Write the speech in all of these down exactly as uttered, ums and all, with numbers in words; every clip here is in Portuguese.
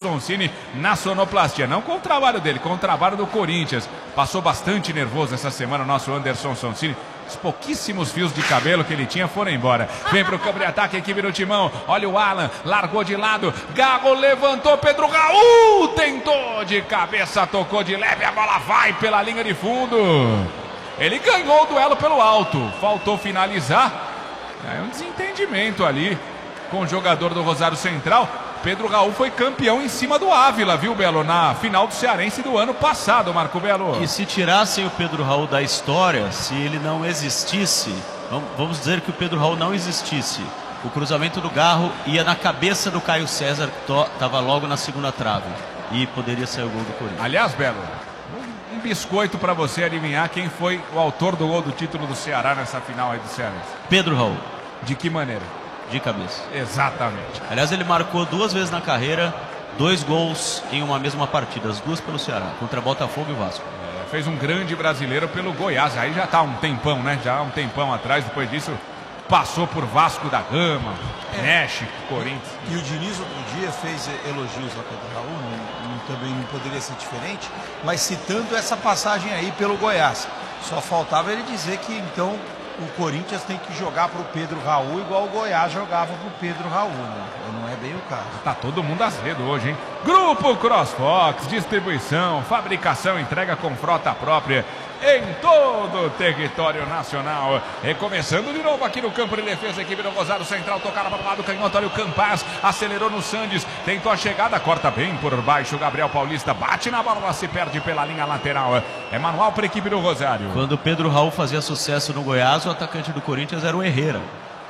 Soncini na sonoplastia. Não com o trabalho dele, com o trabalho do Corinthians. Passou bastante nervoso essa semana o nosso Anderson Soncini. Os pouquíssimos fios de cabelo que ele tinha foram embora. Vem pro campo de ataque, equipe do Timão. Olha o Alan, largou de lado. Garro levantou, Pedro Raul tentou de cabeça, tocou de leve. A bola vai pela linha de fundo. Ele ganhou o duelo pelo alto. Faltou finalizar. É um desentendimento ali com o jogador do Rosário Central. Pedro Raul foi campeão em cima do Ávila, viu, Belo? Na final do Cearense do ano passado, Marco Belo. E se tirassem o Pedro Raul da história, se ele não existisse, vamos dizer que o Pedro Raul não existisse, o cruzamento do Garro ia na cabeça do Caio César, que estava logo na segunda trave, e poderia sair o gol do Corinthians. Aliás, Belo, um biscoito para você adivinhar quem foi o autor do gol do título do Ceará nessa final aí do Cearense. Pedro Raul. De que maneira? De cabeça. Exatamente. Aliás, ele marcou duas vezes na carreira, dois gols em uma mesma partida, as duas pelo Ceará, contra Botafogo e Vasco. É, fez um grande brasileiro pelo Goiás, aí já tá um tempão, né? Já um tempão atrás, depois disso passou por Vasco da Gama, é. México, Corinthians. E o Diniz outro dia fez elogios ao Pedro Raul, não, não, também não poderia ser diferente, mas citando essa passagem aí pelo Goiás. Só faltava ele dizer que então o Corinthians tem que jogar para o Pedro Raul igual o Goiás jogava para o Pedro Raul, né? Não é bem o caso. Tá todo mundo azedo hoje, hein? Grupo CrossFox, distribuição, fabricação, entrega com frota própria em todo o território nacional. Recomeçando de novo aqui no campo de defesa, a equipe do Rosário Central, tocada para o lado canhoto, olha o Campaz, acelerou no Sandes, tentou a chegada, corta bem por baixo, Gabriel Paulista bate na bola, se perde pela linha lateral. É manual para a equipe do Rosário. Quando o Pedro Raul fazia sucesso no Goiás, o atacante do Corinthians era o Herrera.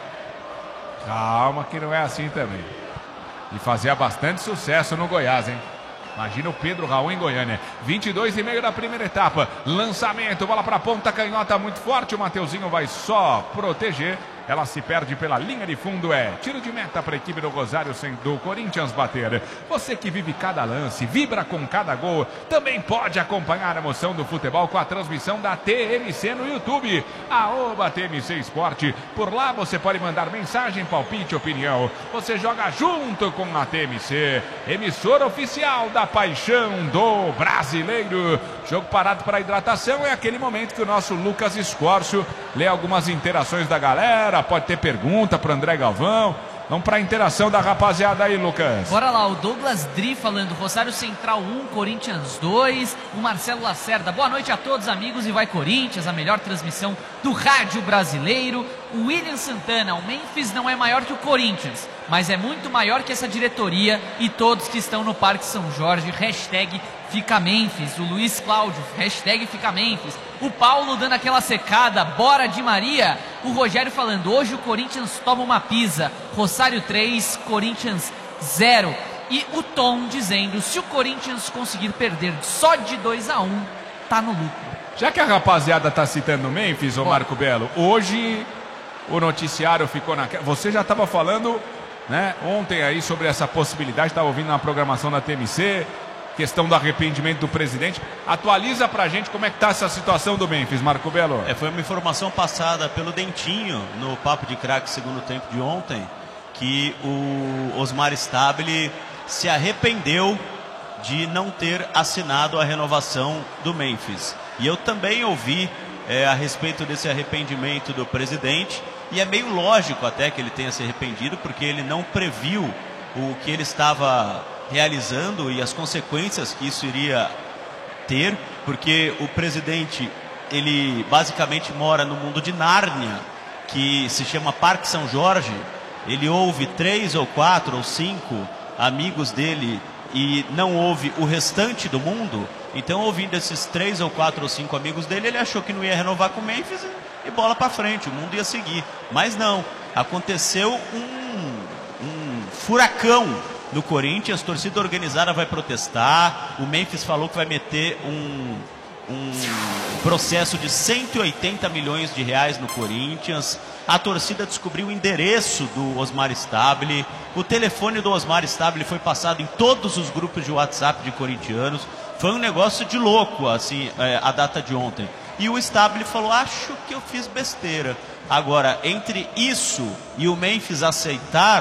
Calma que não é assim também. E fazia bastante sucesso no Goiás, hein? Imagina o Pedro Raul em Goiânia. vinte e dois e meio da primeira etapa. Lançamento, bola para a ponta, canhota muito forte. O Mateuzinho vai só proteger. Ela se perde pela linha de fundo. É tiro de meta para a equipe do Rosário do Corinthians bater. Você que vive cada lance, vibra com cada gol, também pode acompanhar a emoção do futebol com a transmissão da T M C no YouTube. Arroba T M C Esporte. Por lá você pode mandar mensagem, palpite, opinião. Você joga junto com a T M C, emissora oficial da paixão do brasileiro. Jogo parado para hidratação é aquele momento que o nosso Lucas Escórcio lê algumas interações da galera. Pode ter pergunta para André Galvão. Vamos para a interação da rapaziada aí, Lucas. Bora lá, o Douglas Dri falando, Rosário Central um, Corinthians dois. O Marcelo Lacerda, boa noite a todos, amigos, e vai Corinthians, a melhor transmissão do rádio brasileiro. O William Santana, o Memphis não é maior que o Corinthians, mas é muito maior que essa diretoria e todos que estão no Parque São Jorge. Hashtag Fica Memphis. O Luiz Cláudio, hashtag Fica Memphis. O Paulo dando aquela secada, bora de Maria. O Rogério falando, hoje o Corinthians toma uma pisa. Rosário três, Corinthians zero. E o Tom dizendo, se o Corinthians conseguir perder só de dois a um, tá no lucro. Já que a rapaziada tá citando o Memphis, ô Marco Belo, hoje o noticiário ficou na... Você já estava falando, né, ontem aí sobre essa possibilidade, estava ouvindo na programação da T M C, questão do arrependimento do presidente. Atualiza pra gente como é que tá essa situação do Memphis, Marco Belo. É, foi uma informação passada pelo Dentinho no Papo de Craque segundo tempo de ontem, que o Osmar Stabile se arrependeu de não ter assinado a renovação do Memphis. E eu também ouvi é, a respeito desse arrependimento do presidente, e é meio lógico até que ele tenha se arrependido, porque ele não previu o que ele estava realizando e as consequências que isso iria ter, porque o presidente, ele basicamente mora no mundo de Nárnia, que se chama Parque São Jorge. Ele ouve três ou quatro ou cinco amigos dele e não ouve o restante do mundo. Então, ouvindo esses três ou quatro ou cinco amigos dele, ele achou que não ia renovar com o Memphis e bola para frente, o mundo ia seguir. Mas não, aconteceu um, um furacão no Corinthians, a torcida organizada vai protestar, o Memphis falou que vai meter um, um processo de cento e oitenta milhões de reais no Corinthians, a torcida descobriu o endereço do Osmar Stabile, o telefone do Osmar Stabile foi passado em todos os grupos de WhatsApp de corintianos, foi um negócio de louco, assim, é, a data de ontem. E o Stabile falou, acho que eu fiz besteira. Agora, entre isso e o Memphis aceitar,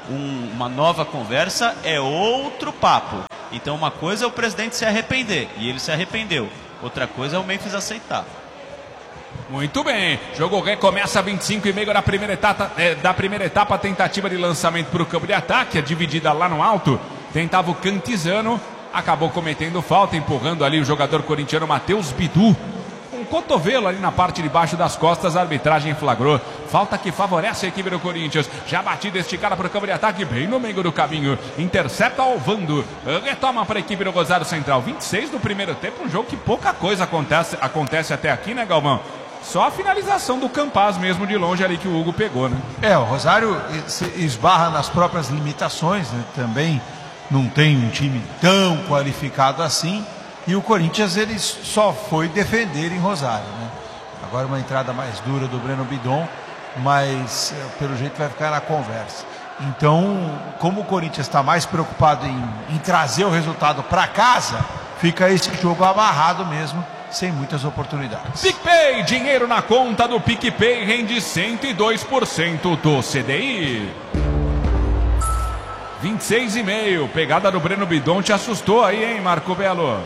um, uma nova conversa, é outro papo. Então uma coisa é o presidente se arrepender, e ele se arrependeu. Outra coisa é o Memphis aceitar. Muito bem, jogo recomeça vinte e cinco e meio da primeira etapa, é, da primeira etapa, a tentativa de lançamento para o campo de ataque, a dividida lá no alto, tentava o Cantizano, acabou cometendo falta, empurrando ali o jogador corintiano Matheus Bidu, um cotovelo ali na parte de baixo das costas, a arbitragem flagrou, falta que favorece a equipe do Corinthians, já batida esticada para o campo de ataque, bem no meio do caminho, intercepta Alvando, retoma para a equipe do Rosário Central, vinte e seis do primeiro tempo, um jogo que pouca coisa acontece, acontece até aqui, né, Galvão? Só a finalização do Campaz mesmo de longe ali que o Hugo pegou, né? É, o Rosário esbarra nas próprias limitações, né? Também não tem um time tão qualificado assim. E o Corinthians ele só foi defender em Rosário, né? Agora uma entrada mais dura do Breno Bidon, mas pelo jeito vai ficar na conversa. Então, como o Corinthians está mais preocupado em, em trazer o resultado para casa, fica esse jogo amarrado mesmo, sem muitas oportunidades. PicPay, dinheiro na conta do PicPay rende cento e dois por cento do C D I. vinte e seis e meio, pegada do Breno Bidon te assustou aí, hein, Marco Belo?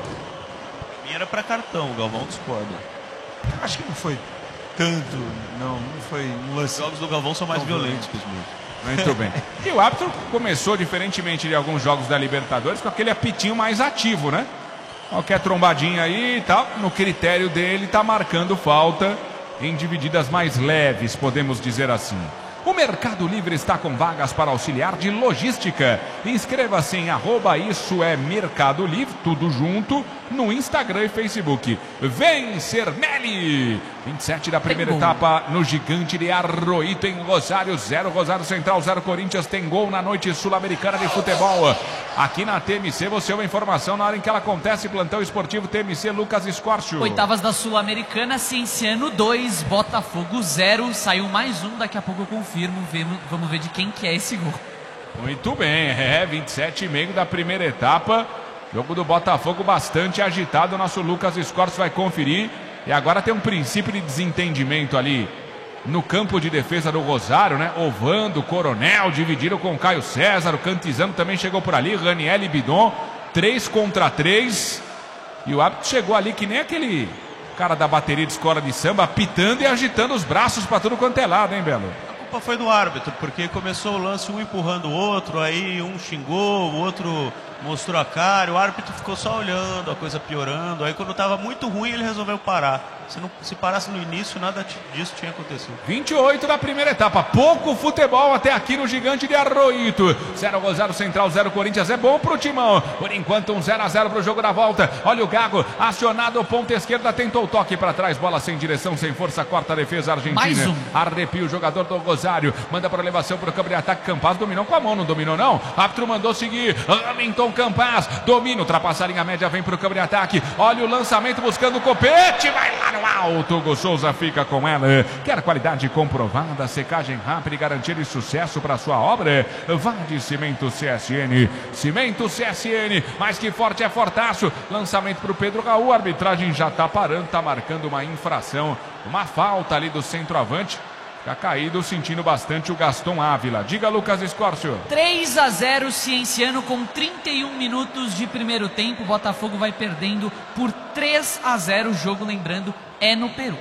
Era para cartão, o Galvão discorda. Acho que não foi tanto, não, não foi um lance. Os jogos do Galvão são mais Não, violentos que os meus. Muito bem. E o árbitro começou, diferentemente de alguns jogos da Libertadores, com aquele apitinho mais ativo, né? Qualquer trombadinha aí e tal, no critério dele tá marcando falta em divididas mais leves, podemos dizer assim. O Mercado Livre está com vagas para auxiliar de logística. Inscreva-se em arroba isso é Mercado Livre, tudo junto, no Instagram e Facebook. Vem Cernelli! vinte e sete da primeira etapa no Gigante de Arroito em Rosário, zero Rosário Central, zero Corinthians, tem gol na noite sul-americana de futebol. Aqui na T M C você ouve a informação na hora em que ela acontece, plantão esportivo T M C Lucas Escórcio. Oitavas da Sul-Americana, Cienciano dois, Botafogo zero, saiu mais um, daqui a pouco eu confirmo, vamos ver de quem que é esse gol. Muito bem, é vinte e sete e meio da primeira etapa, jogo do Botafogo bastante agitado, o nosso Lucas Escórcio vai conferir. E agora tem um princípio de desentendimento ali no campo de defesa do Rosário, né? Ovando, Coronel, dividiram com o Caio César, o Cantizano também chegou por ali, Raniel e Bidon, três contra três. E o árbitro chegou ali que nem aquele cara da bateria de escola de samba, pitando e agitando os braços para tudo quanto é lado, hein, Belo? A culpa foi do árbitro, porque começou o lance um empurrando o outro, aí um xingou, o outro mostrou a cara, o árbitro ficou só olhando, a coisa piorando. Aí quando estava muito ruim ele resolveu parar. Se, não, se parasse no início, nada disso tinha acontecido. vinte e oito da primeira etapa, pouco futebol até aqui no Gigante de Arroito. zero Rosário Central, zero Corinthians, é bom pro Timão. Por enquanto um zero a zero pro jogo da volta. Olha o Gago, acionado, ponta esquerda, tentou o toque para trás, bola sem direção, sem força, corta a defesa argentina. Mais um. Arrepia o jogador do Rosário, manda para elevação pro campo de ataque, Campaz dominou com a mão, não dominou não. Árbitro mandou seguir, Hamilton Campaz, domina, ultrapassa a linha média, vem pro campo de ataque. Olha o lançamento buscando o Copete, vai lá no alto, Hugo Souza fica com ela. Quer qualidade comprovada, secagem rápida e garantia de sucesso para sua obra? Vá de Cimento C S N. Cimento C S N, mais que forte é fortaço. Lançamento para o Pedro Raul, a arbitragem já está parando, está marcando uma infração, uma falta ali do centroavante. Fica caído, sentindo bastante o Gaston Ávila. Diga, Lucas Escórcio. três a zero Cienciano com trinta e um minutos de primeiro tempo. Botafogo vai perdendo por três a zero. O jogo, lembrando, é no Peru.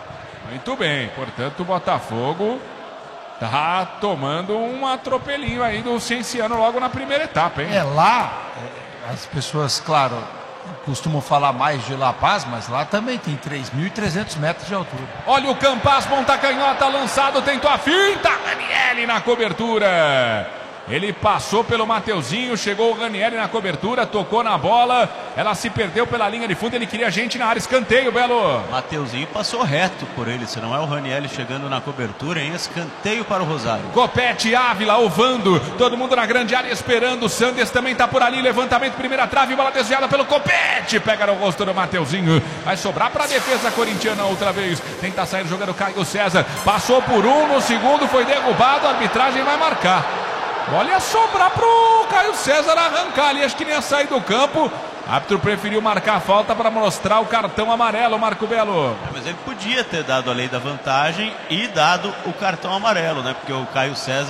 Muito bem, portanto o Botafogo tá tomando um atropelinho aí do Cienciano logo na primeira etapa, hein? É, lá, as pessoas, claro, costumam falar mais de La Paz, mas lá também tem três mil e trezentos metros de altura. Olha o Campaz, ponta canhota, lançado, tentou a finta, Raniel na cobertura. Ele passou pelo Mateuzinho, chegou o Raniel na cobertura, tocou na bola, ela se perdeu pela linha de fundo, ele queria gente na área, escanteio, Belo. Mateuzinho passou reto por ele, se não é o Raniel chegando na cobertura, em escanteio para o Rosário. Copete, Ávila, ovando, todo mundo na grande área esperando, o Sanders também tá por ali, levantamento, primeira trave, bola desviada pelo Copete, pega no rosto do Mateuzinho, vai sobrar para a defesa corintiana outra vez, tenta sair jogando Caio César, passou por um, no segundo foi derrubado, a arbitragem vai marcar. Olha, sobrar pro Caio César arrancar ali, acho que nem ia sair do campo. O árbitro preferiu marcar a falta para mostrar o cartão amarelo, Marco Belo. É, mas ele podia ter dado a lei da vantagem e dado o cartão amarelo, né? Porque o Caio César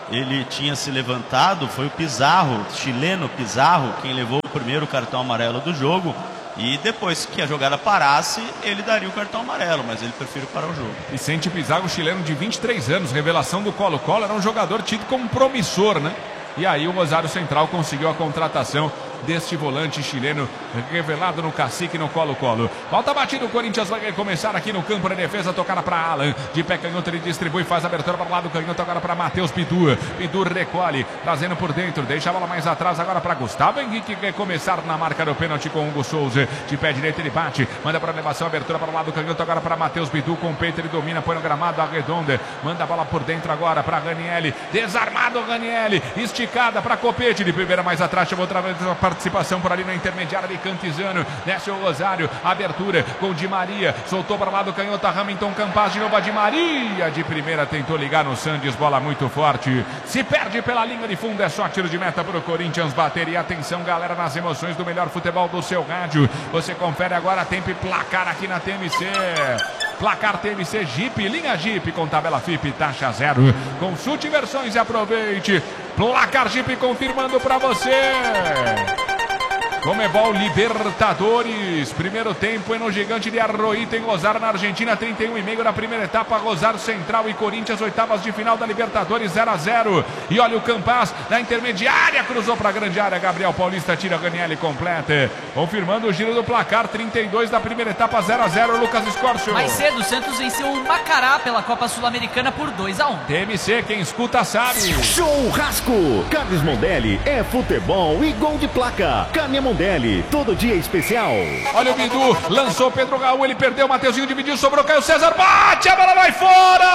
ele tinha se levantado, foi o Pizarro, chileno Pizarro, quem levou o primeiro cartão amarelo do jogo. E depois que a jogada parasse, ele daria o cartão amarelo, mas ele prefere parar o jogo. Vicente Pizarro, chileno de vinte e três anos, revelação do Colo-Colo, era um jogador tido como promissor, né? E aí o Rosário Central conseguiu a contratação deste volante chileno revelado no Cacique, no Colo-Colo. Volta batido, o Corinthians vai recomeçar aqui no campo de defesa, tocada para Alan, de pé canhoto ele distribui, faz a abertura para o lado canhoto, agora para Matheus Pitu, Pitu recolhe, trazendo por dentro, deixa a bola mais atrás agora para Gustavo Henrique, que quer começar na marca do pênalti com o Hugo Souza, de pé direito ele bate, manda para elevação, abertura para o lado canhoto, agora para Matheus Pitu, com o peito ele domina, põe no gramado, arredonda, manda a bola por dentro agora para Ranielli, desarmado Ranielli, esticada para Copete, de primeira mais atrás, chamou outra vez a participação por ali na intermediária de Cantizano, desce o Rosário, abertura com Di Maria, soltou para lá do canhoto Hamilton Campas, de novo a Di Maria, de primeira tentou ligar no Sandes, bola muito forte, se perde pela linha de fundo, é só tiro de meta para o Corinthians bater. E atenção galera, nas emoções do melhor futebol do seu rádio, você confere agora tempo e placar aqui na T M C. Placar T M C Jeep, linha Jeep com tabela F I P, taxa zero. Consulte versões e aproveite. Placar Jeep confirmando para você. Comebol Libertadores, primeiro tempo no Gigante de Arroí, tem Rosário na Argentina, trinta e um e meio da primeira etapa, Rosário Central e Corinthians, oitavas de final da Libertadores, zero a zero. E olha o Campas na intermediária, cruzou para a grande área, Gabriel Paulista tira, Ranielli completa, confirmando o giro do placar, trinta e dois da primeira etapa, zero a zero, Lucas Escorcio. Mais cedo, o Santos venceu o Macará pela Copa Sul-Americana por dois a um. T M C, quem escuta sabe. Churrasco, Carnes Mondelli, é futebol e gol de placa. Carne Mondelli, todo dia especial. Olha o Bidu, lançou Pedro Raul, ele perdeu, Mateuzinho dividiu, sobrou Caio César, bate, a bola vai fora!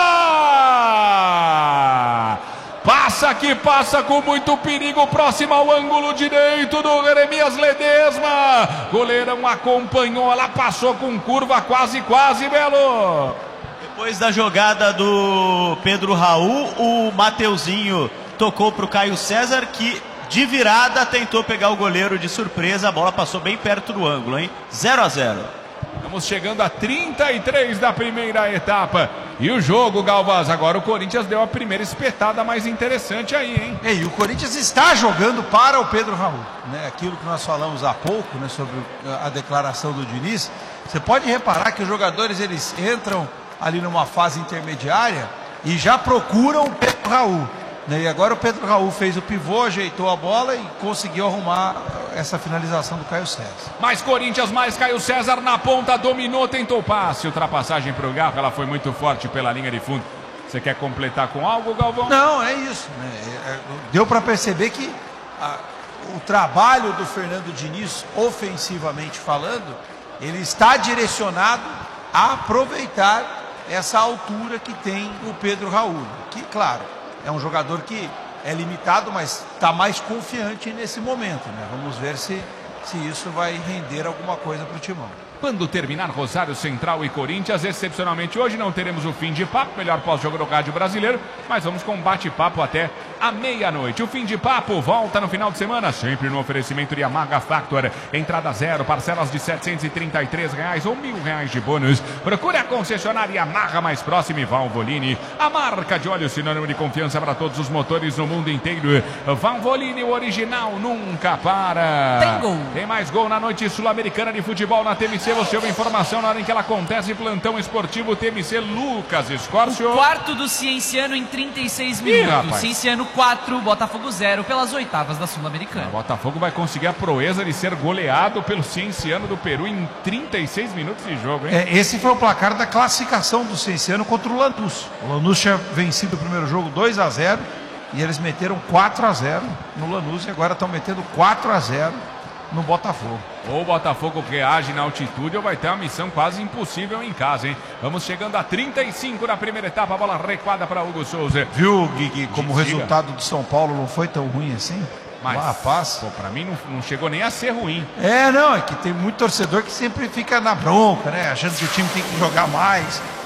Passa que passa com muito perigo, próximo ao ângulo direito do Jeremias Ledesma. Goleirão acompanhou, ela passou com curva, quase, quase, Belo. Depois da jogada do Pedro Raul, o Mateuzinho tocou para o Caio César, que de virada tentou pegar o goleiro de surpresa, a bola passou bem perto do ângulo, hein? zero a zero. Estamos chegando a trinta e três da primeira etapa. E o jogo, Galvaz, agora o Corinthians deu a primeira espetada mais interessante aí, hein? E o Corinthians está jogando para o Pedro Raul, né? Aquilo que nós falamos há pouco, né, sobre a declaração do Diniz. Você pode reparar que os jogadores eles entram ali numa fase intermediária e já procuram o Pedro Raul. E agora o Pedro Raul fez o pivô, ajeitou a bola e conseguiu arrumar essa finalização do Caio César. Mais Corinthians, mais Caio César na ponta, dominou, tentou passe, ultrapassagem para o Garro, ela foi muito forte pela linha de fundo. Você quer completar com algo, Galvão? Não, é isso. Né? Deu para perceber que a, o trabalho do Fernando Diniz, ofensivamente falando, ele está direcionado a aproveitar essa altura que tem o Pedro Raul. Que, claro, é um jogador que é limitado, mas está mais confiante nesse momento, né? Vamos ver se, se isso vai render alguma coisa para o Timão. Quando terminar Rosário Central e Corinthians, excepcionalmente hoje não teremos o fim de papo, melhor pós-jogo do Rádio Brasileiro, mas vamos com bate-papo até a meia-noite. O fim de papo volta no final de semana, sempre no oferecimento de Yamaha Factor. Entrada zero, parcelas de setecentos e trinta e três reais ou mil reais de bônus. Procure a concessionária Yamaha mais próxima e Valvoline, a marca de óleo sinônimo de confiança para todos os motores no mundo inteiro. Valvoline, o original nunca para. Tem gol. Tem mais gol na noite sul-americana de futebol na T M C. Você ouve informação na hora em que ela acontece, plantão esportivo T M C, Lucas Escorcio. Quarto do Cienciano em trinta e seis minutos. Ih, Cienciano quatro, Botafogo zero pelas oitavas da Sul-Americana. O Botafogo vai conseguir a proeza de ser goleado pelo Cienciano do Peru em trinta e seis minutos de jogo, hein? É, esse foi o placar da classificação do Cienciano contra o Lanús. O Lanús tinha vencido o primeiro jogo dois a zero e eles meteram quatro a zero no Lanús e agora estão metendo quatro a zero no Botafogo. Ou o Botafogo reage na altitude ou vai ter uma missão quase impossível em casa, hein? Vamos chegando a trinta e cinco da primeira etapa, a bola recuada para Hugo Souza. Viu, Gui, como o Diga. resultado de São Paulo não foi tão ruim assim? Mas, rapaz, pô, pra mim não, não chegou nem a ser ruim. É, não, é que tem muito torcedor que sempre fica na bronca, né? Achando que o time tem que jogar mais.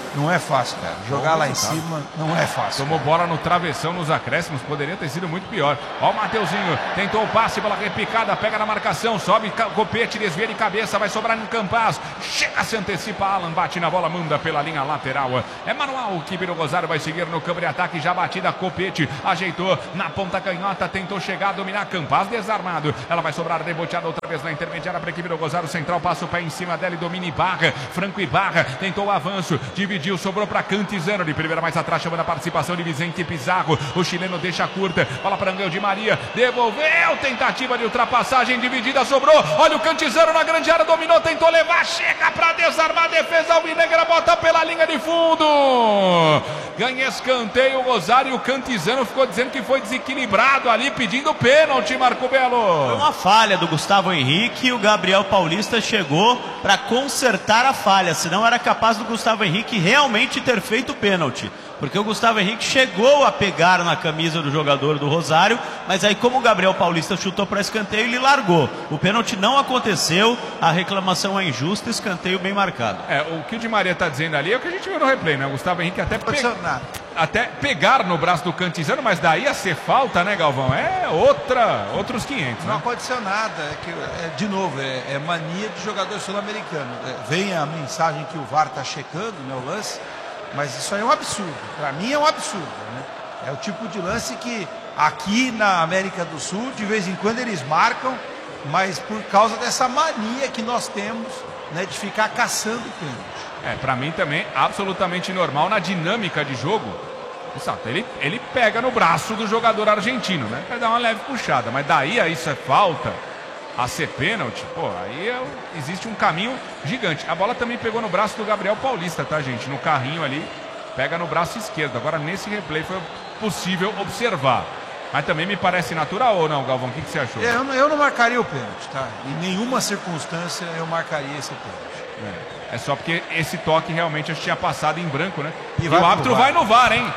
Não é fácil, cara. Jogar lá em cima não é fácil. Tomou bola no travessão nos acréscimos, poderia ter sido muito pior. Ó o Mateuzinho, tentou o passe, bola repicada, pega na marcação, sobe Copete, desvia de cabeça, vai sobrar no Campaz. Chega, se antecipa, Alan, bate na bola, manda pela linha lateral. É Manuel que Biro Rosário vai seguir no campo de ataque, já batida, Copete, ajeitou na ponta canhota, tentou chegar, dominar Campaz, desarmado. Ela vai sobrar reboteada outra vez na intermediária para a equipe do Rosário Central, passa o pé em cima dela e domina Ibarra, Franco Ibarra, tentou o avanço, dividiu, sobrou para Cantizano, de primeira mais atrás, chamando a participação de Vicente Pizarro, o chileno deixa curta, bola para Angel de Maria, devolveu, tentativa de ultrapassagem, dividida, sobrou, olha o Cantizano na grande área, dominou, tentou levar, chega para desarmar, a defesa alvinegra, bota pela linha de fundo, ganha escanteio, o Rosário, o Cantizano ficou dizendo que foi desequilibrado ali, pedindo pênalti, Marco Belo. Foi uma falha do Gustavo Henrique e o Gabriel Paulista chegou para consertar a falha, senão era capaz do Gustavo Henrique realmente ter feito o pênalti, porque o Gustavo Henrique chegou a pegar na camisa do jogador do Rosário, mas aí como o Gabriel Paulista chutou para escanteio, ele largou. O pênalti não aconteceu, a reclamação é injusta, escanteio bem marcado. É, o que o Di Maria está dizendo ali é o que a gente viu no replay, né? O Gustavo Henrique até, pe... até pegar no braço do Cantizano, mas daí a ser falta, né, Galvão? É outra, outros quinhentos, né? Não aconteceu nada, é que, é, de novo, é, é mania de jogador sul-americano. É, vem a mensagem que o V A R está checando, né, o lance, mas isso aí é um absurdo. Para mim é um absurdo, né? É o tipo de lance que aqui na América do Sul, de vez em quando eles marcam, mas por causa dessa mania que nós temos, né, de ficar caçando pênalti. É, pra mim também absolutamente normal na dinâmica de jogo. Exato, ele, ele pega no braço do jogador argentino, né? Vai dar uma leve puxada, mas daí a isso é falta, a ser pênalti, pô, aí é, existe um caminho gigante. A bola também pegou no braço do Gabriel Paulista, tá, gente? No carrinho ali, pega no braço esquerdo. Agora nesse replay foi possível observar. Mas também me parece natural ou não, Galvão? O que, que você achou? Eu não, eu não marcaria o pênalti, tá? Em nenhuma circunstância eu marcaria esse pênalti. É, é só porque esse toque realmente tinha passado em branco, né? E, e vai o árbitro no V A R. vai no V A R, hein?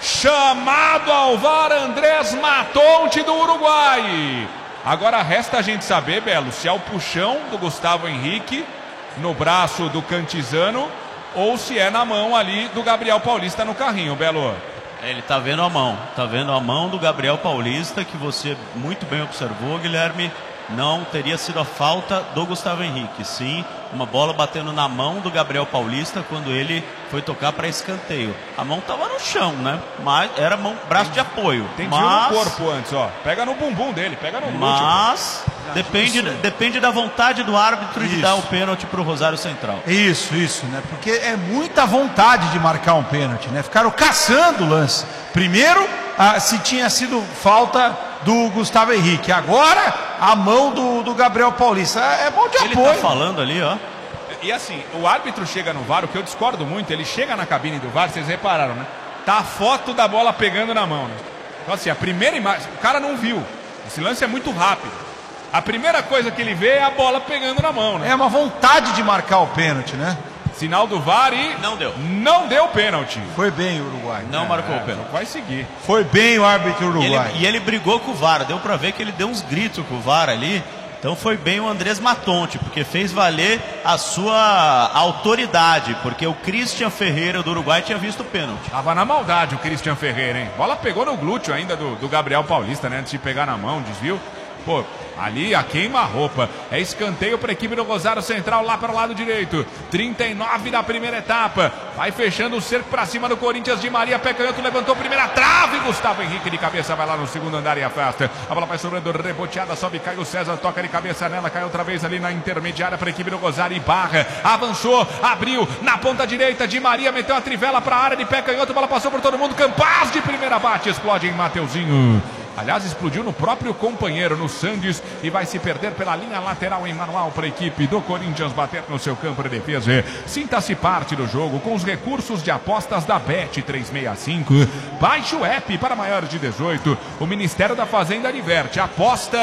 Chamado ao V A R, Andrés Matonte do Uruguai. Agora resta a gente saber, Belo, se é o puxão do Gustavo Henrique no braço do Cantizano ou se é na mão ali do Gabriel Paulista no carrinho, Belo. Ele tá vendo a mão, tá vendo a mão do Gabriel Paulista, que você muito bem observou, Guilherme. Não teria sido a falta do Gustavo Henrique, sim, uma bola batendo na mão do Gabriel Paulista quando ele foi tocar para escanteio. A mão estava no chão, né? Mas era mão, braço de apoio. Tem mas... no corpo antes, ó. Pega no bumbum dele, pega no glúteo. Mas depende, depende da vontade do árbitro de Isso. dar o pênalti para o Rosário Central. Isso, isso, né? Porque é muita vontade de marcar um pênalti, né? Ficaram caçando o lance. Primeiro, ah, se tinha sido falta do Gustavo Henrique. Agora, a mão do, do Gabriel Paulista. É mão de Ele apoio. tá falando ali, ó. E assim, o árbitro chega no V A R, o que eu discordo muito, ele chega na cabine do V A R, vocês repararam, né? Tá a foto da bola pegando na mão, né? Então assim, a primeira imagem, o cara não viu. Esse lance é muito rápido. A primeira coisa que ele vê é a bola pegando na mão, né? É uma vontade de marcar o pênalti, né? Sinal do V A R e... Não deu. Não deu pênalti. Foi bem o Uruguai. Não É, marcou o é, pênalti. Vai seguir. Foi bem o árbitro E uruguai. ele, e ele brigou com o V A R, deu pra ver que ele deu uns gritos com o V A R ali. Então foi bem o Andrés Matonte, porque fez valer a sua autoridade, porque o Christian Ferreira do Uruguai tinha visto o pênalti. Tava na maldade o Christian Ferreira, hein? Bola pegou no glúteo ainda do, do Gabriel Paulista, né? Antes de pegar na mão, desviou. Pô, ali a queima-roupa. É escanteio para a equipe do Rosário Central lá para o lado direito. trinta e nove da primeira etapa. Vai fechando o cerco para cima do Corinthians. De Maria, pé canhoto, levantou primeira trave. Gustavo Henrique de cabeça vai lá no segundo andar e afasta. A bola vai sobrando, reboteada, sobe Caio César, toca de cabeça nela, cai outra vez ali na intermediária para a equipe do Rosário e barra. Avançou, abriu na ponta direita. De Maria meteu a trivela para a área de pé canhoto. A bola passou por todo mundo. Campaz de primeira bate, explode em Mateuzinho. Aliás, explodiu no próprio companheiro, no Sandes, e vai se perder pela linha lateral em manual para a equipe do Corinthians bater no seu campo de defesa. Sinta-se parte do jogo com os recursos de apostas da Bet trezentos e sessenta e cinco. Baixe o app para maiores de dezoito. O Ministério da Fazenda adverte. Aposta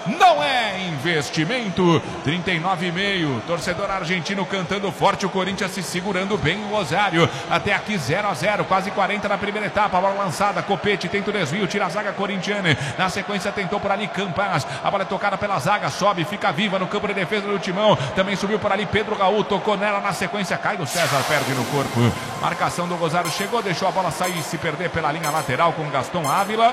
não é investimento. trinta e nove e meio, torcedor argentino cantando forte, o Corinthians se segurando bem o Rosário. Até aqui zero a zero, quase quarenta na primeira etapa. A bola lançada, Copete tenta o desvio, tira a zaga corintiana. Na sequência tentou por ali Campas. A bola é tocada pela zaga, sobe, fica viva no campo de defesa do Timão. Também subiu por ali Pedro Raul, tocou nela na sequência. Caio César perde no corpo. Marcação do Rosário chegou, deixou a bola sair e se perder pela linha lateral com Gaston Ávila.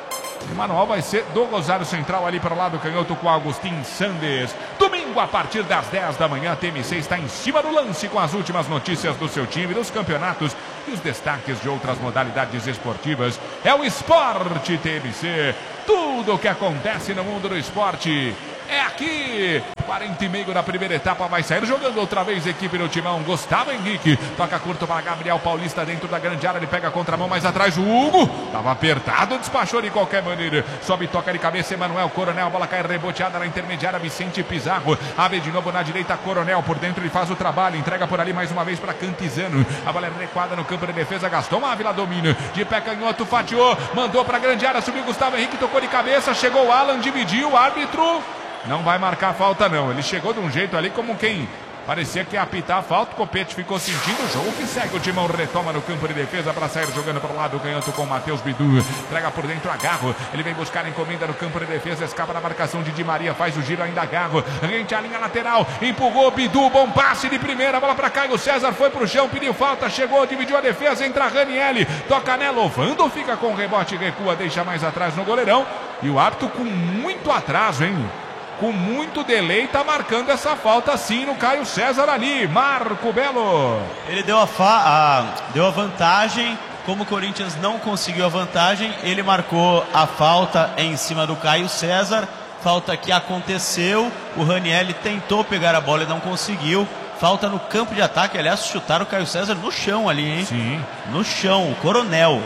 E manual vai ser do Rosário Central ali para o lado canhoto com Agustin Sandes. Domingo a partir das dez da manhã, a T M C está em cima do lance com as últimas notícias do seu time, dos campeonatos e os destaques de outras modalidades esportivas. É o Esporte T M C. Tudo o que acontece no mundo do esporte é aqui. quarenta e meio da primeira etapa, vai sair jogando outra vez a equipe do Timão. Gustavo Henrique, toca curto para Gabriel Paulista dentro da grande área, ele pega a contramão mais atrás, o Hugo, estava apertado, despachou de qualquer maneira, sobe, toca de cabeça, Emanuel Coronel, a bola cai reboteada na intermediária, Vicente Pizarro, abre de novo na direita, Coronel, por dentro ele faz o trabalho, entrega por ali mais uma vez para Cantizano, a bola é recuada no campo de defesa, Gaston Ávila domina, de pé canhoto, fatiou, mandou para a grande área, subiu Gustavo Henrique, tocou de cabeça, chegou o Alan, dividiu, o árbitro não vai marcar falta não, ele chegou de um jeito ali como quem parecia que ia apitar a falta, o Copete ficou sentindo o jogo que segue, o Timão retoma no campo de defesa para sair jogando para o lado, canhoto com o Matheus Bidu, entrega por dentro Agarro, ele vem buscar a encomenda no campo de defesa, escapa na marcação de Di Maria, faz o giro ainda Agarro, rente a linha lateral, empurrou Bidu, bom passe de primeira, bola para Caio César, foi pro chão, pediu falta, chegou, dividiu a defesa, entra Ranielli, toca nela, Ovando fica com o rebote, recua, deixa mais atrás no goleirão, e o árbitro com muito atraso, hein? Com muito delay, tá marcando essa falta sim no Caio César ali, Marco Belo. Ele deu a, fa a, deu a vantagem, como o Corinthians não conseguiu a vantagem, ele marcou a falta em cima do Caio César, falta que aconteceu, o Ranielli tentou pegar a bola e não conseguiu, falta no campo de ataque, aliás, chutaram o Caio César no chão ali, hein? Sim. No chão, o Coronel,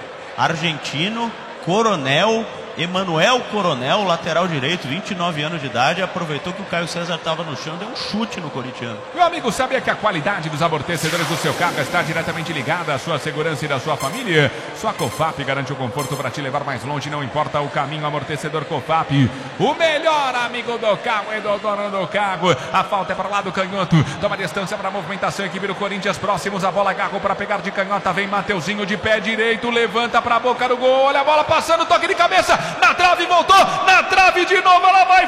argentino, Coronel, Emanuel Coronel, lateral direito, vinte e nove anos de idade, aproveitou que o Caio César estava no chão, deu um chute no corintiano. Meu amigo, sabia que a qualidade dos amortecedores do seu carro está diretamente ligada à sua segurança e da sua família? Sua Cofap garante o conforto para te levar mais longe, não importa o caminho. Amortecedor Cofap, o melhor amigo do carro e do dono do carro. A falta é para lá do canhoto, toma distância para a movimentação, equipe do Corinthians próximos, a bola agarrou para pegar de canhota, vem Mateuzinho de pé direito, levanta para a boca do gol, olha a bola passando, toque de cabeça, na trave, voltou, na trave de novo, ela vai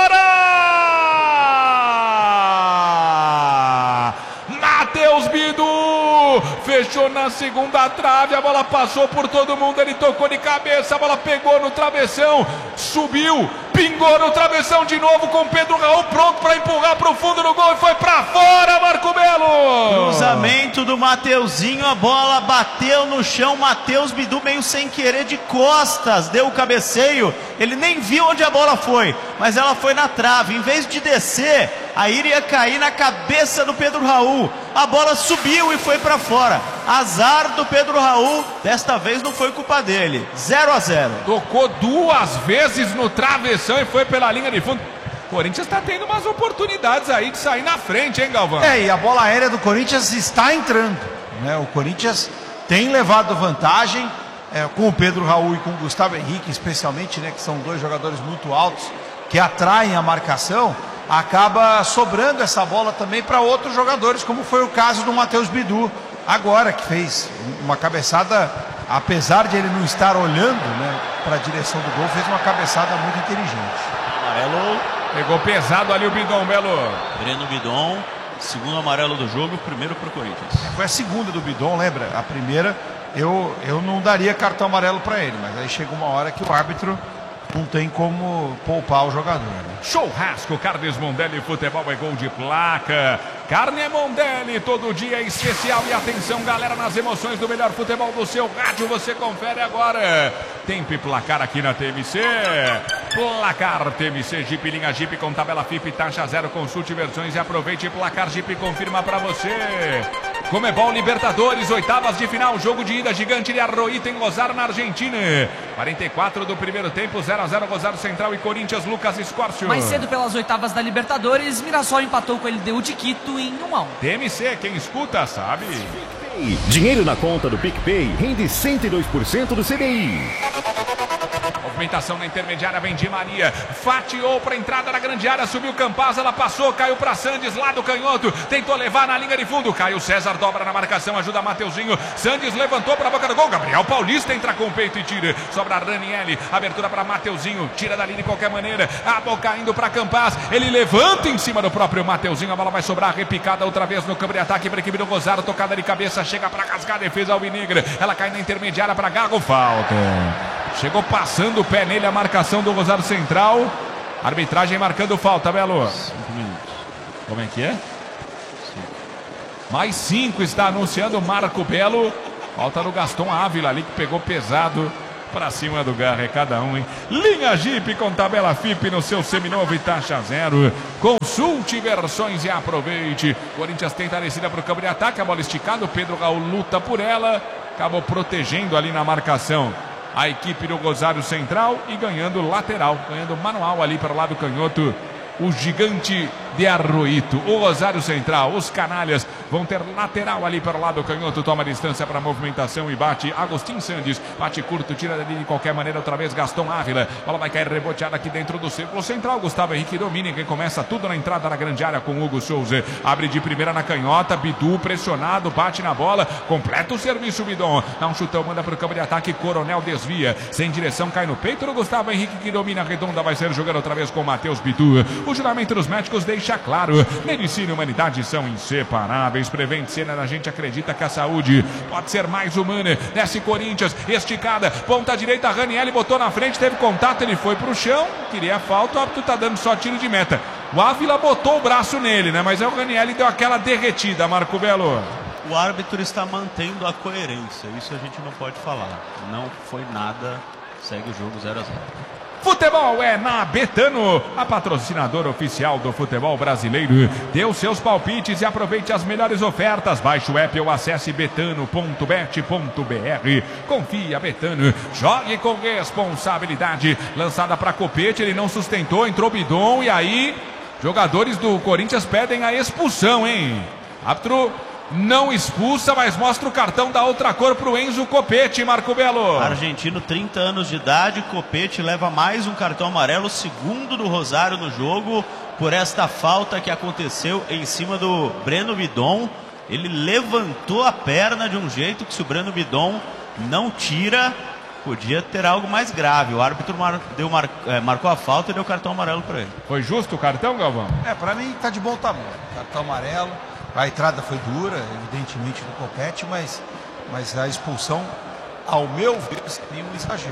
fora! Matheus Bidu fechou na segunda trave, a bola passou por todo mundo, ele tocou de cabeça, a bola pegou no travessão, subiu, pingou no travessão de novo com Pedro Raul pronto para empurrar para o fundo do gol e foi para fora, Marco Belo! Cruzamento do Mateuzinho, a bola bateu no chão, Matheus Bidu meio sem querer de costas, deu o cabeceio, ele nem viu onde a bola foi, mas ela foi na trave, em vez de descer, aí iria cair na cabeça do Pedro Raul, a bola subiu e foi para fora, azar do Pedro Raul, desta vez não foi culpa dele, zero a zero. Tocou duas vezes no travessão e foi pela linha de fundo. O Corinthians está tendo umas oportunidades aí de sair na frente, hein, Galvão? É, e a bola aérea do Corinthians está entrando, né? O Corinthians tem levado vantagem, é, com o Pedro Raul e com o Gustavo Henrique, especialmente, né? Que são dois jogadores muito altos, que atraem a marcação, acaba sobrando essa bola também para outros jogadores, como foi o caso do Matheus Bidu, agora, que fez uma cabeçada, apesar de ele não estar olhando, né, para a direção do gol, fez uma cabeçada muito inteligente. Amarelo. Pegou pesado ali o Bidon, Belo. Breno Bidon, segundo amarelo do jogo, primeiro para o Corinthians. Foi a segunda do Bidon, lembra? A primeira, eu, eu não daria cartão amarelo para ele, mas aí chega uma hora que o árbitro não tem como poupar o jogador, né? Churrasco, Carnes Mondelli, futebol é gol de placa. Carne Mondelli, todo dia é especial. E atenção, galera, nas emoções do melhor futebol do seu rádio, você confere agora. Tempo e placar aqui na T M C. Placar T M C, Jeep, linha Jeep com tabela F I P, taxa zero, consulte versões e aproveite. Placar Jeep confirma pra você. Comebol Libertadores, oitavas de final, jogo de ida, Gigante de Arroíta em Rosário, na Argentina. quarenta e quatro do primeiro tempo, zero a zero, Rosário Central e Corinthians, Lucas Escórcio. Mais cedo pelas oitavas da Libertadores, Mirassol empatou com o L D U de Quito em um a um. T M C, quem escuta sabe. Dinheiro na conta do PicPay rende cento e dois por cento do C D I. Movimentação na intermediária, vem Di Maria. Fatiou para a entrada da grande área, subiu Campaz, ela passou, caiu para Sandes, lá do canhoto. Tentou levar na linha de fundo. Caio César dobra na marcação, ajuda Mateuzinho. Sandes levantou para a boca do gol. Gabriel Paulista entra com o peito e tira. Sobra Ranieri. Abertura para Mateuzinho. Tira dali de qualquer maneira. A boca indo para Campaz. Ele levanta em cima do próprio Mateuzinho. A bola vai sobrar repicada outra vez no campo de ataque para a equipe do Rosário. Tocada de cabeça. Chega para rasgar a defesa alvinegra. Ela cai na intermediária para Gago. Falta. Chegou passando o pé nele a marcação do Rosário Central. Arbitragem marcando falta, Belo. Cinco minutos. Como é que é? Mais cinco está anunciando Marco Belo. Falta do Gaston Ávila ali que pegou pesado para cima do Garra. É cada um, hein? Linha Jeep com tabela F I P no seu seminovo e taxa zero. Consulte versões e aproveite. Corinthians tenta a descida para o campo de ataque. A bola esticada. O Pedro Raul luta por ela. Acabou protegendo ali na marcação a equipe do Rosário Central e ganhando lateral. Ganhando manual ali para o lado canhoto. O gigante de Arroito, o Rosário Central, os canalhas vão ter lateral ali para o lado canhoto, toma distância para a movimentação e bate Agostinho Sandes, bate curto, tira dali de qualquer maneira outra vez Gaston Ávila, bola vai cair reboteada aqui dentro do círculo central, Gustavo Henrique domina, quem começa tudo na entrada da grande área com Hugo Souza, abre de primeira na canhota, Bidu pressionado, bate na bola, completa o serviço Bidon, dá um chutão, manda para o campo de ataque, Coronel desvia, sem direção, cai no peito do Gustavo Henrique que domina a redonda, vai ser jogando outra vez com o Matheus Bidu, o juramento dos médicos deixa claro, medicina e humanidade são inseparáveis. Prevent Sena, a gente acredita que a saúde pode ser mais humana. Desce Corinthians, esticada, ponta direita, Ranieri botou na frente, teve contato, ele foi pro chão, queria falta, o árbitro tá dando só tiro de meta. O Ávila botou o braço nele, né? Mas é o Ranieri deu aquela derretida, Marco Belo. O árbitro está mantendo a coerência, isso a gente não pode falar. Não foi nada, segue o jogo zero a zero. Futebol é na Betano, a patrocinadora oficial do futebol brasileiro. Dê os seus palpites e aproveite as melhores ofertas. Baixe o app ou acesse betano ponto bet ponto br. Confie a Betano, jogue com responsabilidade. Lançada para Copete, ele não sustentou, entrou Bidon e aí jogadores do Corinthians pedem a expulsão, hein? Árbitro não expulsa, mas mostra o cartão da outra cor para o Enzo Copete, Marco Belo. Argentino, trinta anos de idade, Copete leva mais um cartão amarelo, segundo do Rosário no jogo, por esta falta que aconteceu em cima do Breno Bidon. Ele levantou a perna de um jeito que se o Breno Bidon não tira, podia ter algo mais grave. O árbitro mar, deu, mar, é, marcou a falta e deu cartão amarelo para ele. Foi justo o cartão, Galvão? É, para mim tá de bom tamanho. Cartão amarelo. A entrada foi dura, evidentemente, do Copete, mas, mas a expulsão, ao meu ver, seria um exagero.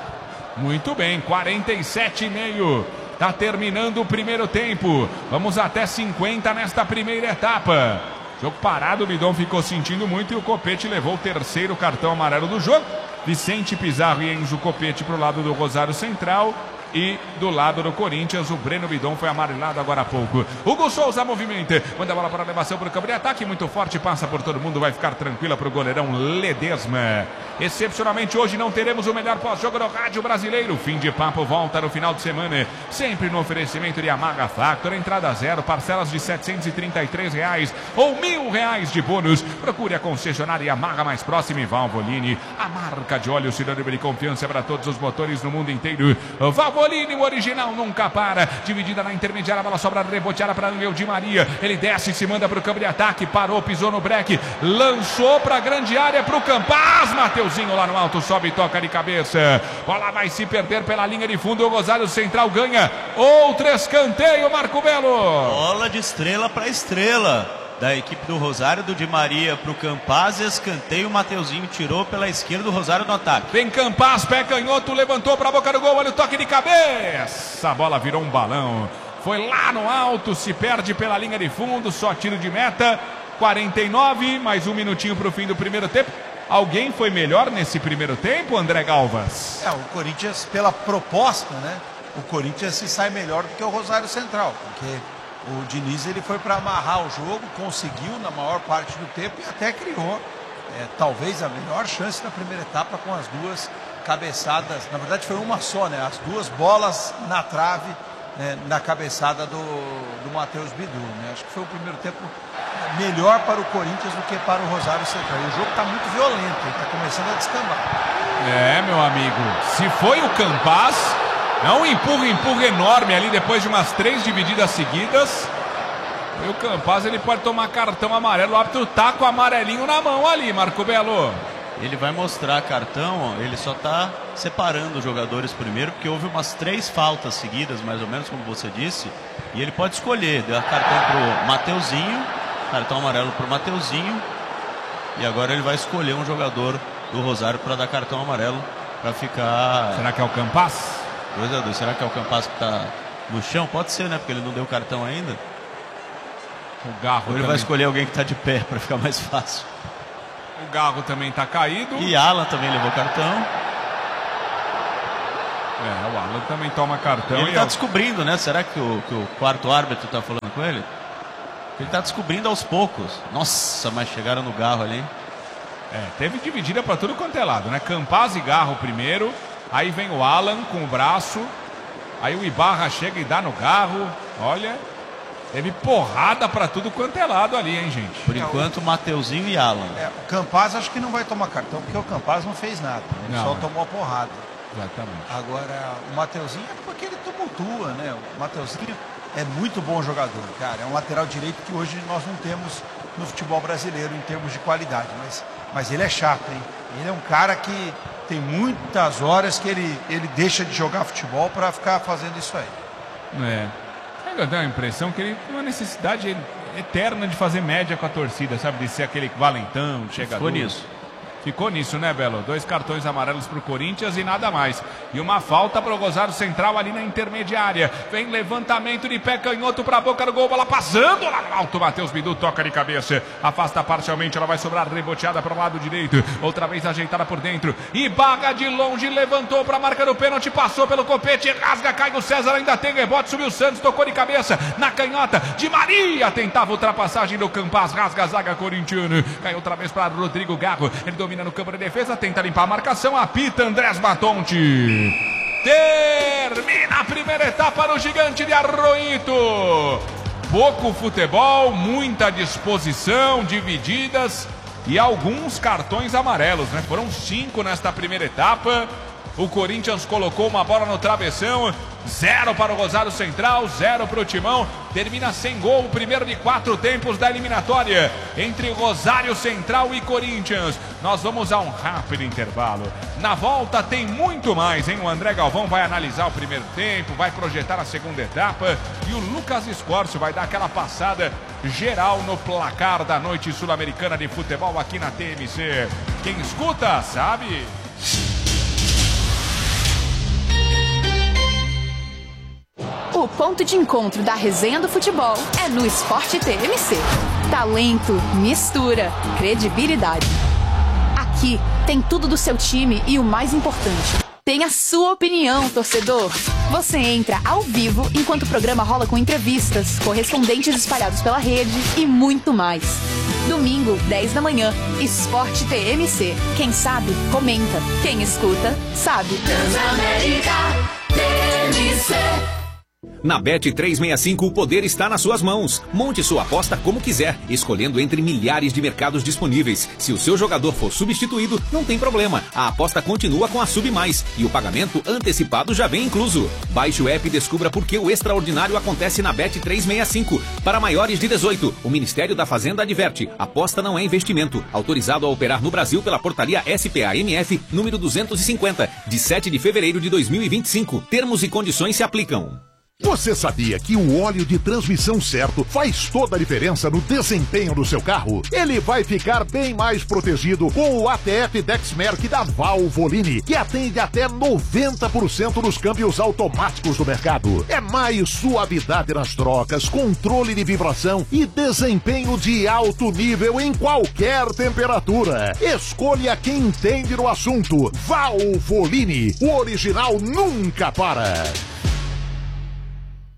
Muito bem, quarenta e sete e meio. Está terminando o primeiro tempo. Vamos até cinquenta nesta primeira etapa. Jogo parado, o Bidon ficou sentindo muito e o Copete levou o terceiro cartão amarelo do jogo. Vicente Pizarro e Enzo Copete para o lado do Rosário Central. E do lado do Corinthians, o Breno Bidon foi amarelado agora há pouco. Hugo Souza movimenta, manda a bola para a elevação para o campo de ataque, muito forte, passa por todo mundo, vai ficar tranquila para o goleirão Ledesma. Excepcionalmente hoje não teremos o melhor pós-jogo no rádio brasileiro. Fim de papo volta no final de semana, sempre no oferecimento de Yamaha Factor, entrada zero, parcelas de setecentos e trinta e três reais ou mil reais de bônus. Procure a concessionária Yamaha mais próxima e Valvoline, a marca de óleo sinônimo de confiança para todos os motores no mundo inteiro. Valvoline, o original nunca para, dividida na intermediária, a bola sobra reboteada para Angel Di Maria, ele desce e se manda para o campo de ataque, parou, pisou no breque, lançou para a grande área, para o Campaz, Mateuzinho lá no alto, sobe e toca de cabeça, bola vai se perder pela linha de fundo, o Rosário Central ganha outro escanteio, Marco Belo. Bola de estrela para estrela da equipe do Rosário, do Di Maria para o Campaz, escanteio, o Mateuzinho tirou pela esquerda, o Rosário no ataque. Vem Campaz, pé canhoto, levantou para a boca do gol, olha o toque de cabeça, a bola virou um balão, foi lá no alto, se perde pela linha de fundo, só tiro de meta, quarenta e nove, mais um minutinho para o fim do primeiro tempo. Alguém foi melhor nesse primeiro tempo, André Galvas? É, o Corinthians, pela proposta, né? O Corinthians se sai melhor do que o Rosário Central, porque o Diniz ele foi para amarrar o jogo, conseguiu na maior parte do tempo e até criou é, talvez a melhor chance na primeira etapa com as duas cabeçadas. Na verdade foi uma só, né? As duas bolas na trave, né? Na cabeçada do, do Matheus Bidu, né? Acho que foi o primeiro tempo melhor para o Corinthians do que para o Rosário Central. E o jogo está muito violento, está começando a descambar. É, meu amigo, se foi o Campaz, é um empurra, empurra enorme ali depois de umas três divididas seguidas. E o Campaz, ele pode tomar cartão amarelo, o árbitro tá com o amarelinho na mão ali, Marco Belo. Ele vai mostrar cartão, ó, ele só tá separando os jogadores primeiro, porque houve umas três faltas seguidas, mais ou menos, como você disse, e ele pode escolher, deu cartão pro Mateuzinho, cartão amarelo pro Mateuzinho, e agora ele vai escolher um jogador do Rosário para dar cartão amarelo, para ficar... Será que é o Campaz? dois a dois, será que é o Campaz que tá no chão? Pode ser, né, porque ele não deu cartão ainda. O Garro Ou ele também vai escolher alguém que tá de pé, para ficar mais fácil. O Garro também tá caído. E Alan também levou cartão. É, o Alan também toma cartão. Ele e tá é o... descobrindo, né? Será que o, que o quarto árbitro tá falando com ele? Ele tá descobrindo aos poucos. Nossa, mas chegaram no Garro ali. É, teve dividida para tudo quanto é lado, né? Campaz e Garro primeiro. Aí vem o Alan com o braço. Aí o Ibarra chega e dá no Garro. Olha, teve porrada para tudo quanto é lado ali, hein, gente? Por enquanto, Mateuzinho e Alan. É, o Campaz acho que não vai tomar cartão, porque o Campaz não fez nada. Ele Não, só é. tomou a porrada. Exatamente. Agora, o Mateuzinho é porque ele tumultua, né? O Mateuzinho é muito bom jogador, cara. É um lateral direito que hoje nós não temos no futebol brasileiro em termos de qualidade. Mas, mas ele é chato, hein? Ele é um cara que tem muitas horas que ele, ele deixa de jogar futebol para ficar fazendo isso aí. É. Eu tenho a impressão que ele tem uma necessidade eterna de fazer média com a torcida, sabe? De ser aquele valentão, chegador. Ficou nisso. Ficou nisso, né, Belo? Dois cartões amarelos pro Corinthians e nada mais. E uma falta pro Rosário Central ali na intermediária. Vem levantamento de pé canhoto pra boca do gol. Bola passando lá no alto. Matheus Bidu toca de cabeça. Afasta parcialmente. Ela vai sobrar reboteada pro lado direito. Outra vez ajeitada por dentro. E Baga de longe levantou pra marca do pênalti. Passou pelo copete. Rasga, cai o César. Ainda tem rebote. Subiu o Santos. Tocou de cabeça. Na canhota de Maria. Tentava ultrapassagem do Campaz. Rasga a zaga corintiana. Cai outra vez pra Rodrigo Garro. Ele domina no campo de defesa, tenta limpar a marcação, apita Andrés Batonte. Termina a primeira etapa no Gigante de Arroito. Pouco futebol, muita disposição, divididas e alguns cartões amarelos, né? Foram cinco nesta primeira etapa. O Corinthians colocou uma bola no travessão. Zero para o Rosário Central, zero para o Timão. Termina sem gol o primeiro de quatro tempos da eliminatória entre Rosário Central e Corinthians. Nós vamos a um rápido intervalo. Na volta tem muito mais, hein? O André Galvão vai analisar o primeiro tempo, vai projetar a segunda etapa. E o Lucas Escorcio vai dar aquela passada geral no placar da noite sul-americana de futebol aqui na T M C. Quem escuta, sabe... O ponto de encontro da resenha do futebol é no Esporte T M C. Talento, mistura, credibilidade. Aqui tem tudo do seu time e o mais importante, tem a sua opinião, torcedor. Você entra ao vivo enquanto o programa rola com entrevistas, correspondentes espalhados pela rede e muito mais. Domingo, dez da manhã, Esporte T M C. Quem sabe, comenta. Quem escuta, sabe. Transamérica T M C. Na Bet trezentos e sessenta e cinco, o poder está nas suas mãos. Monte sua aposta como quiser, escolhendo entre milhares de mercados disponíveis. Se o seu jogador for substituído, não tem problema. A aposta continua com a Sub Mais e o pagamento antecipado já vem incluso. Baixe o app e descubra por que o extraordinário acontece na Bet trezentos e sessenta e cinco. Para maiores de dezoito, o Ministério da Fazenda adverte: aposta não é investimento. Autorizado a operar no Brasil pela portaria S P A M F número duzentos e cinquenta, de sete de fevereiro de dois mil e vinte e cinco. Termos e condições se aplicam. Você sabia que o óleo de transmissão certo faz toda a diferença no desempenho do seu carro? Ele vai ficar bem mais protegido com o A T F Dexmerc da Valvoline, que atende até noventa por cento dos câmbios automáticos do mercado. É mais suavidade nas trocas, controle de vibração e desempenho de alto nível em qualquer temperatura. Escolha quem entende no assunto. Valvoline, o original nunca para.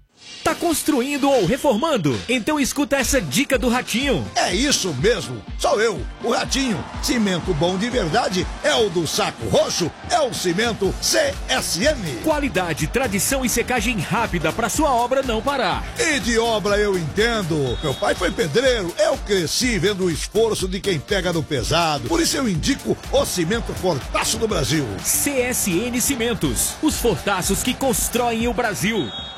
Tá construindo ou reformando? Então escuta essa dica do Ratinho. É isso mesmo, sou eu, o Ratinho. Cimento bom de verdade é o do Saco Roxo, é o cimento C S M. Qualidade, tradição e secagem rápida para sua obra não parar. E de obra eu entendo. Meu pai foi pedreiro, eu cresci vendo o esforço de quem pega no pesado. Por isso eu indico o cimento Fortaço do Brasil. C S N Cimentos, os fortaços que constroem o Brasil.